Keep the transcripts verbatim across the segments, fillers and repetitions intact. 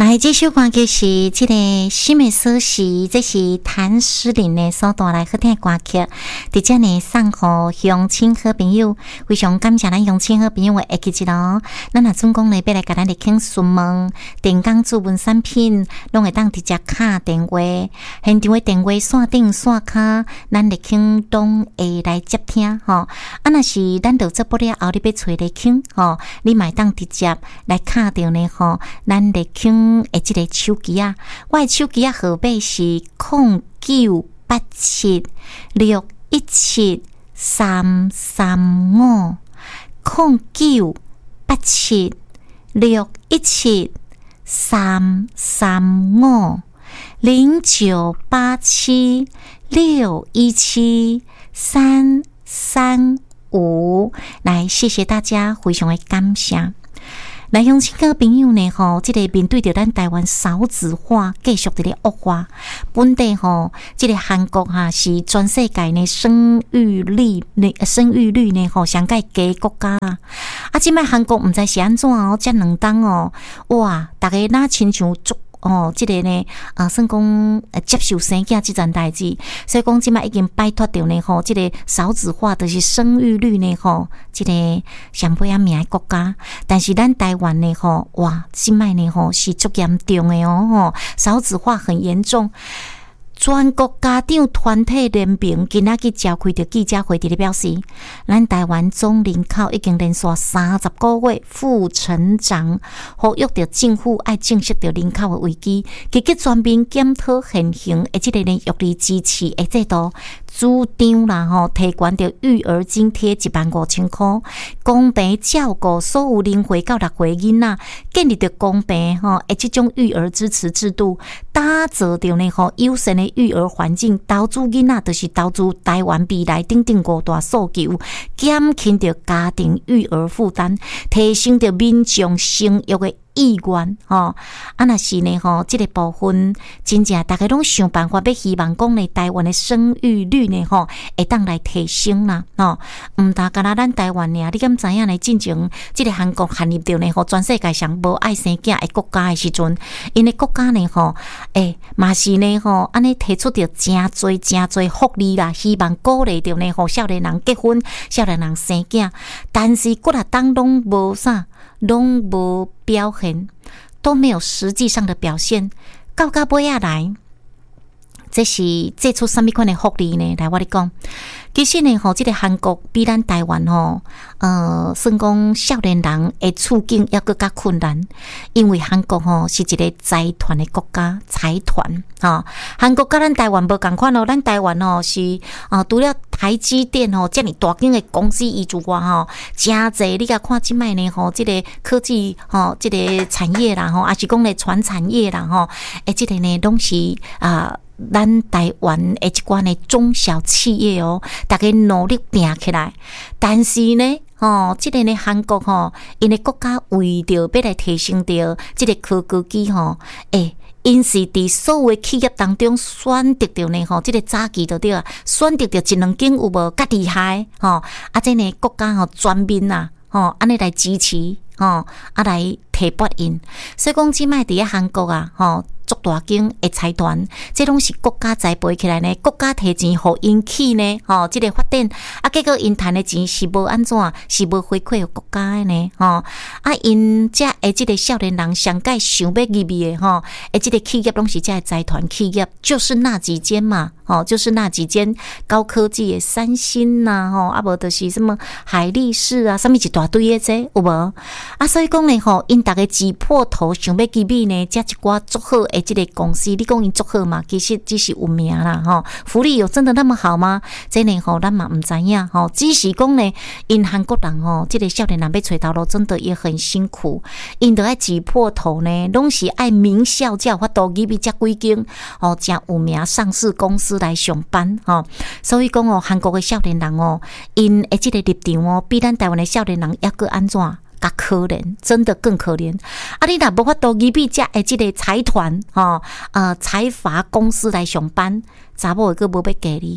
来，这首歌就是这个心的锁匙，这是谭诗琳的所带来好听的歌曲。伫这呢送互乡亲好朋友，非常感谢咱乡亲好朋友的会记一咯。咱若总讲呢，要来甲咱入去询问电工主文产品，拢会当直接敲电话，现场的电话线顶线卡，咱入去拢会来接听吼。啊，若是咱到这不了后，你要找入去吼，你嘛当直接来敲着呢吼，咱入去诶，即个手机啊，我诶手机啊号码是零九八七六一七三三五零九八七六一七三三五零九八七六一七三三五。来，谢谢大家，非常的感谢。来，乡亲个朋友呢，吼，即、这个面对着咱台湾少子化继续伫咧恶化，本地吼，即、这个韩国哈是全世界呢生育率呢生育率呢吼上界低国家啊。啊，即摆韩国毋知是安怎哦，遮两冬哦，哇，逐个若亲像足。哦，即、这个呢，啊，算讲呃接受生囝即件代志，所以讲即摆已经摆脱掉呢吼，即、这个少子化就是生育率呢吼，即、这个上尾啊名的国家，但是咱台湾呢吼，哇，即摆呢吼是足严重的哦吼，少子化很严重。全国家长团体联盟今仔日召开着记者会，伫咧表示，咱台湾总人口已经连续三十个月负成长，呼吁着政府爱正视着人口的危机，积极全面检讨现行的即个呢育儿支持的制度，主张啦吼，提悬着育儿津贴一万五千块，公平照顾所有零岁到六岁囡仔，建立着公平吼的即种育儿支持制度，打造着呢吼友善的育儿环境，投资囡仔就是投资台湾未来等等五大诉求，减轻着家庭育儿负担，提升着民众生育的意愿吼。啊，若是呢吼，即、这个部分真正大家拢想办法，要希望讲呢，台湾的生育率呢吼，会当来提升啦吼。毋单干那咱台湾尔，你敢知影呢？进前即个韩国陷入着呢吼，全世界上无爱生囝的国家的时阵，因为国家呢吼，诶嘛是呢吼，安尼提出着诚侪诚侪福利啦，希望鼓励着呢吼，少年人结婚，少年人生囝，但是骨力当拢无啥。拢无表现，都没有实际上的表现，到到尾仔来，这是这出什么款的福利呢？来，我咧讲，其实呢，吼，这个韩国比咱台湾吼，呃，算讲少年人的处境要更加困难，因为韩国吼是一个财团的国家，财团哈，韩国跟咱台湾无共款哦，咱台湾吼是啊，除了台积电吼，遮尔大间的公司以外吼，真侪你甲看即摆呢吼，即、这个科技吼，即、这个产业啦吼，还是讲咧传产业啦吼，诶，即个呢拢是啊。咱台湾的一寡的中小企业哦，大家努力拼起来，但是呢，吼，即个呢韩国吼，因为国家为着要来提升着即个科技吼，诶。因是伫所有的企业当中选择着呢吼，即、这个早期就对啊，选择着一两间有无较厉害吼，啊，即呢国家吼全面啊，吼安尼来支持吼，啊来提拔因，所以讲即摆伫咧韩国啊，吼。足大间的财团，这拢是国家栽培起来呢，国家提钱互因起呢，吼、哦，即、这个发展啊，结果因赚的钱是无安怎，是无回馈予国家的呢，吼、哦，啊，因遮诶，即个少年人上界想要入去的吼，诶，即个企业拢是遮财团企业，就是那几间嘛，吼、哦，就是那几间高科技的三星呐、啊，吼、哦，啊无就是什么海力士啊，什么一大堆的这有无？啊，所以讲呢，吼，因逐个挤破头想要入去呢，遮一寡足好。诶，这个公司你讲因足好嘛？其实只是有名啦，吼，福利有真的那么好吗？这呢吼，咱嘛唔知影吼，只是讲呢，因韩国人吼，这个少年人要找到路，真的也很辛苦，因得爱挤破头呢，拢是爱名校才有法度入去遮几间哦，真有名上市公司来上班吼，所以讲哦，韩国的少年人哦，因诶这个立场哦，比咱台湾的少年人抑个安怎？较可怜，真的更可怜。啊，你若无法度入去遮诶，即个财团吼，呃，财阀公司来上班，查某个无要嫁你，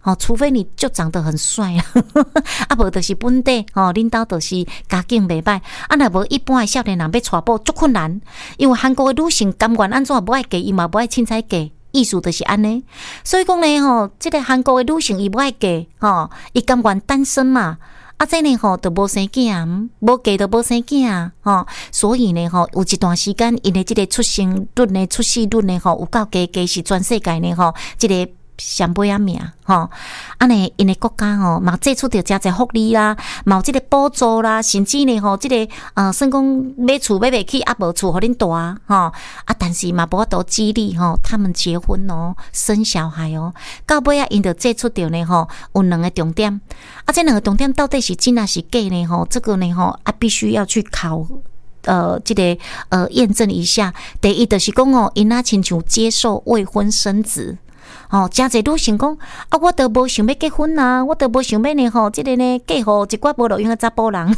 哦，除非你就长得很帅啊，啊无就是本地哦，领导就是家境袂歹，啊若无一般的少年人要娶某足困难，因为韩国的女性甘愿安怎无爱嫁，伊嘛无爱凊彩嫁。意思就是安尼，所以讲呢吼，即、這個韓國的女性伊不愛嫁吼，伊甘願單身嘛，啊，這呢吼就無生囝，無嫁就無生囝吼，所以呢吼有一段時間，因的即個出生率呢、出世率呢吼有夠低，低是全世界呢吼，即、這個上尾啊名吼，安尼因的國家吼，嘛祭出着誠濟福利啦，嘛有即個補助啦，甚至呢吼，即、這個呃，算講買厝買袂起，啊無厝互恁住吼，啊，但是嘛無法度激勵吼，他們結婚哦，生小孩哦，到尾啊，因着祭出着呢吼，有兩個重點，啊，這兩個重點到底是真還是假呢吼？這個呢吼，啊，必須要去考。呃，這個呃驗證一下。第一就是講哦，因仔親像接受未婚生子。哦，真濟女性講啊，我都無想要結婚啊，我都無想要呢吼，即、這個呢嫁互一寡無路用的查甫人。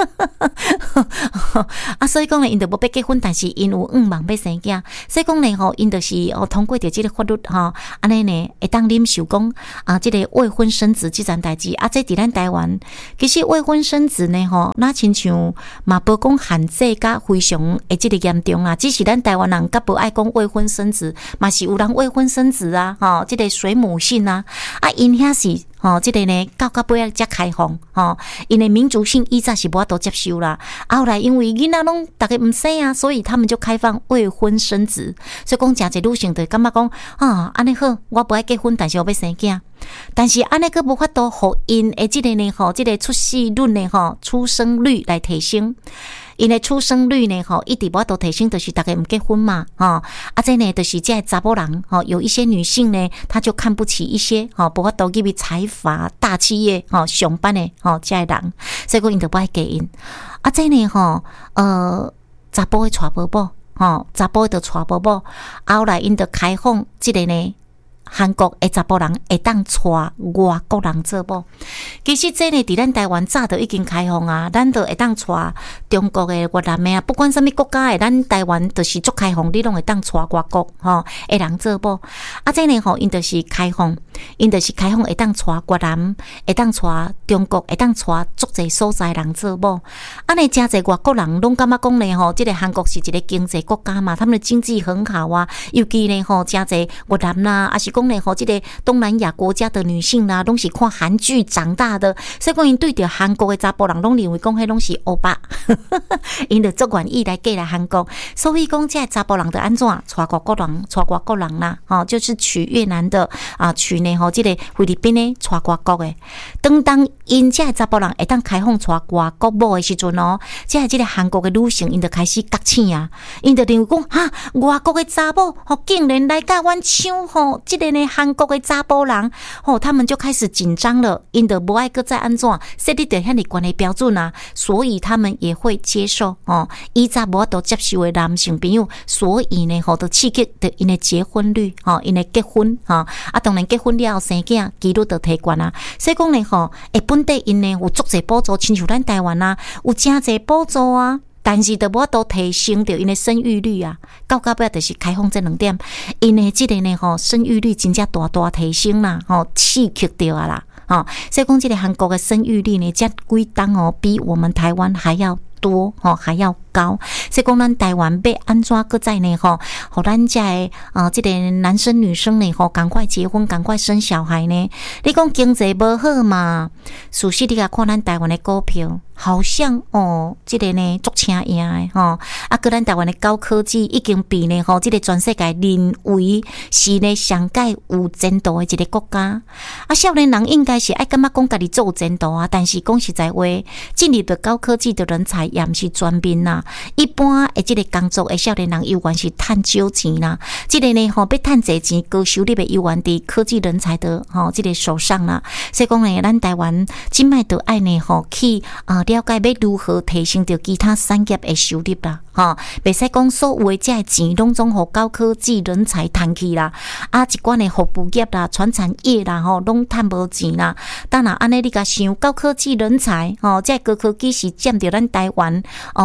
啊，所以講呢，因就無要結婚，但是因有願望要生囝，所以講呢吼，因就是哦通過着即個法律吼，安尼呢會當忍受講啊，即、這個未婚生子即件代志啊，這佇咱台灣其實未婚生子呢吼，那親像嘛無講限制甲非常會即個嚴重啊，只是咱台灣人甲無愛講未婚生子，嘛是有人未婚生子啊，吼、哦。即、這個水母性啊，啊，因遐是吼，即、這個呢到到尾啊才開放吼，因的民族性以前是無法度接受啦。後來因為囡仔攏大家唔生啊，所以他們就開放未婚生子。所以講誠濟女性就感覺講啊，安尼好，我不愛結婚，但是我要生囝。但是安尼個無法度互因的即個呢吼，即、這個出世率呢吼，出生率來提升。因的出生率呢吼，一直無法度提升，就是大家唔結婚嘛，吼啊，這呢就是這查某人吼，有一些女性呢，她就看不起一些吼，無法度入去財閥大企業吼上班的吼，這人，所以講因就不愛嫁因。啊，這呢吼，呃，查甫的娶寶寶，吼，查甫的娶寶寶，後來因就開放這個呢。韓國的查甫人會當娶外國人做某，其實這呢，佇咱台灣早就已經開放啊，咱就會當娶中國的越南的啊，不管什麼國家的，咱台灣就是足開放，你攏會當娶外國吼的人做某。啊，這呢吼，因就是開放，因就是開放會當娶越南，會當娶中國，會當娶足濟所在人做某。安尼誠濟外國人攏感覺講呢吼，這個韓國是一個經濟國家嘛，他們的經濟很好啊，尤其呢吼，誠濟越南啦，啊是講呢吼，這個東南亞國家的女性啦，攏是看韓劇長大的，所以講因對着韓國的查甫人攏認為講迄攏是歐巴，因就足願意來嫁來韓國，所以講這查甫人就安怎娶外國人，娶外國人啦，吼，就是娶越南的啊，娶呢吼，這個菲律賓的娶外國的，當當因這查甫人會當開放娶外國某的時陣哦，這這個韓國的女性因就開始覺醒啊，因就認為講哈，外國的查某吼竟然來甲阮搶吼，這個呢韓國的查甫人吼，他們就開始緊張了，因就無愛擱再安怎設立着遐尼懸的標準啊，所以他們也會接受哦，以前無法度接受的男性朋友，所以呢吼，就刺激着因的結婚率吼，因的結婚吼，啊當然結婚了後生囝幾率就提懸啊，所以講呢吼，誒本地因呢有足濟補助，親像咱台灣啊，有誠濟補助啊。但是都無法度提升到因的生育率啊，到到尾就是開放這兩點，因的這個呢吼生育率真正大大提升啦，吼刺激到啊啦，吼所以講這個韓國的生育率呢，這幾檔哦比我們台灣還要多吼，還要高，所以講咱台灣要安怎擱再呢吼，互咱這個啊這個男生女生呢吼，趕快結婚，趕快生小孩呢？你講經濟無好嘛？事實你甲看咱台灣的股票。好像哦，這個呢足請贏的吼，啊，個咱台灣的高科技已經被呢吼，這個全世界認為是呢上界有前途的一個國家。啊，少年人應該是愛感覺講家己做有前途啊，但是講實在話，進入的高科技的人才也毋是全面啦。一般誒，這個工作誒少年人有關是趁少錢啦，這個呢吼要趁儕錢高收入的有關佇科技人才的吼這個手上啦。所以講呢，咱台灣即賣就愛呢吼去啊。了解要如何提升到其他產業的收入啦，吼，袂使講所有的這個錢攏總互高科技人才賺去啦，啊，一寡的服務業啦、傳產業啦，吼，攏賺無錢啦。當然，安尼你甲想高科技人才，吼，這個高科技是佔着咱台灣哦，這個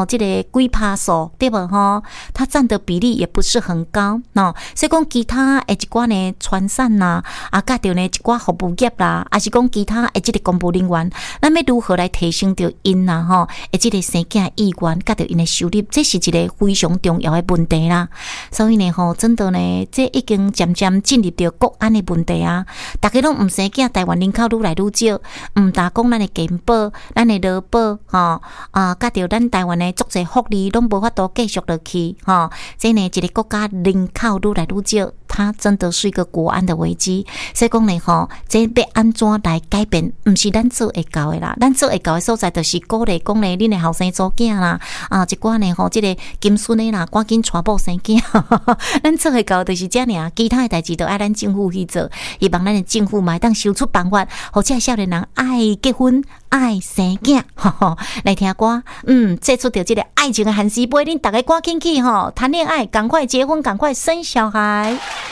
几趴数，对不吼？它占的比例也不是很高，喏。所以讲其他诶一寡呢传产呐，啊，甲着呢一寡服务业啦，啊是讲其他诶即个公务人员，咱要如何来提升着因呐吼？诶，即个生囝意愿，甲着因的收入，这是一个非常重要的问题啦。所以呢吼，真的呢，这已经渐渐进入着国安的问题啊。大家拢毋生囝，台湾人口愈来愈少，毋但讲咱的健保、咱的劳保吼啊，甲着咱台湾的足侪福利拢无法度继续落去吼。这呢，一个国家人口愈来愈少，它真的是一个国安的危机。所以讲呢吼，这要安怎来改变？毋是咱做会到的啦，咱做会到的所在，就是鼓励讲呢，恁的后生做囝啦，啊，一寡呢吼，即、這个金孙的啦，赶紧娶某生囝，咱做会到就是这尔，其他的代志都爱咱政府去做，希望咱的政府嘛当想出办法，或者少年人爱结婚、爱生囝，吼吼，来听歌，嗯，接触到这个爱情的汉诗杯，恁大家赶紧去吼，谈恋爱，赶快结婚，赶快生小孩。